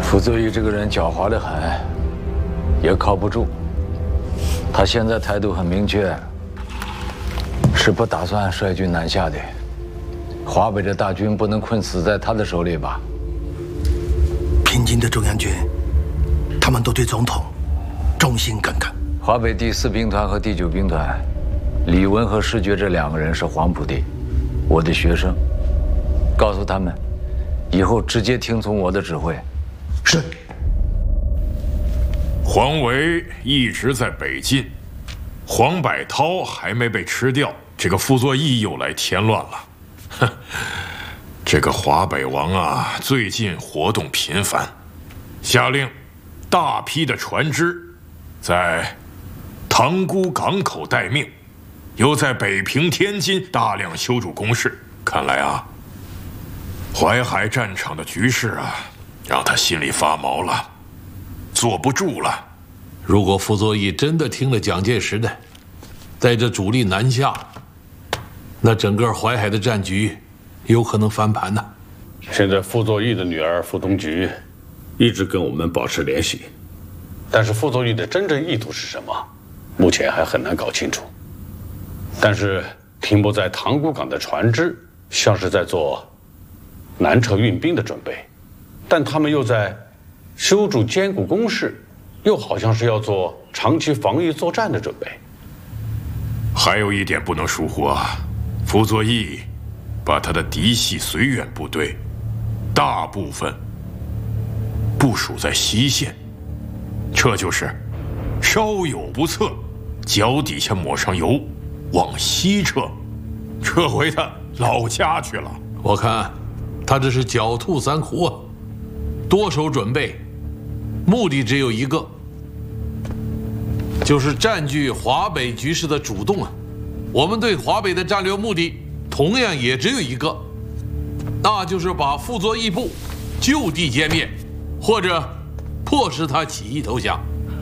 傅作义这个人狡猾得很，也靠不住。他现在态度很明确，是不打算率军南下的。华北的大军不能困死在他的手里吧？ 平津的中央军，他们都对总统忠心耿耿。 华北第4兵团和第9兵团，李文和石觉这2个人是黄埔的，我的学生。告诉他们，以后直接听从我的指挥。 是。 黄维一直在北进，黄百韬还没被吃掉，这个傅作义又来添乱了。哼，这个华北王啊，最近活动频繁，下令大批的船只在塘沽港口待命，又在北平、天津大量修筑工事。看来啊，淮海战场的局势啊，让他心里发毛了，坐不住了。 如果傅作义真的听了蒋介石的，带着主力南下，那整个淮海的战局有可能翻盘呢。 现在傅作义的女儿傅冬菊一直跟我们保持联系，但是傅作义的真正意图是什么，目前还很难搞清楚。但是停泊在塘沽港的船只像是在做南撤运兵的准备，但他们又在修筑坚固工事，又好像是要做长期防御作战的准备。 还有一点不能疏忽啊，傅作义把他的嫡系绥远部队大部分部署在西线，这就是稍有不测，脚底下抹上油，往西撤，撤回他老家去了。 我看他这是狡兔3窟啊，多手准备，目的只有一个，就是占据华北局势的主动啊。我们对华北的战略目的同样也只有一个，那就是把傅作义部就地歼灭，或者迫使他起义投降。